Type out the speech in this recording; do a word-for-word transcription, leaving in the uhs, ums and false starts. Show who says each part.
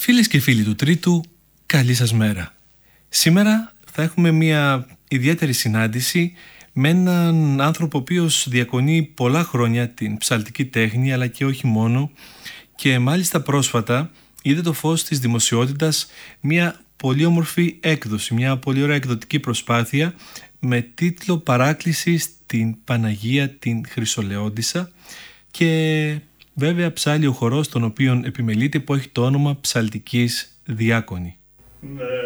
Speaker 1: Φίλες και φίλοι του Τρίτου, καλή σας μέρα. Σήμερα θα έχουμε μια ιδιαίτερη συνάντηση με έναν άνθρωπο ο οποίος διακονεί πολλά χρόνια την ψαλτική τέχνη, αλλά και όχι μόνο, και μάλιστα πρόσφατα είδε το φως της δημοσιότητας μια πολύ όμορφη έκδοση, μια πολύ ωραία εκδοτική προσπάθεια με τίτλο «Παράκληση στην Παναγία την Χρυσολεόντισσα», και βέβαια ψάλλει ο χορός τον οποίον επιμελείται, που έχει το όνομα Ψαλτικής Διάκονη.